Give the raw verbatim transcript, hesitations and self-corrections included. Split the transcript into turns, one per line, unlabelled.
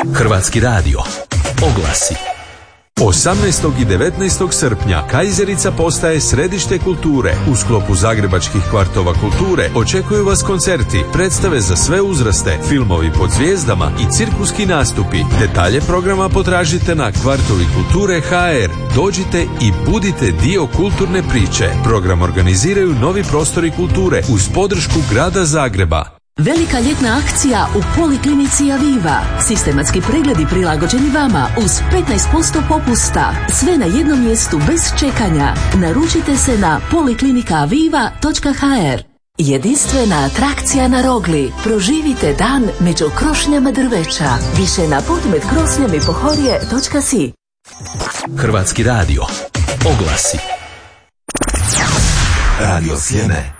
Hrvatski radio. Oglasi. osamnaestog i devetnaestog srpnja Kajzerica postaje središte kulture. U sklopu zagrebačkih kvartova kulture očekuju vas koncerti, predstave za sve uzraste, filmovi pod zvijezdama i cirkuski nastupi. Detalje programa potražite na kvartovi kulture ha er. Dođite i budite dio kulturne priče. Program organiziraju Novi prostori kulture uz podršku grada Zagreba.
Velika ljetna akcija u Poliklinici Aviva. Sistematski pregledi prilagođeni vama uz petnaest posto popusta. Sve na jednom mjestu bez čekanja. Naručite se na poliklinika aviva točka ha er. Jedinstvena atrakcija na Rogli. Proživite dan među krošnjama drveća. Više na podmet krošnjami pohorje točka si.
Hrvatski radio. Oglasi.
Radio Sjeme.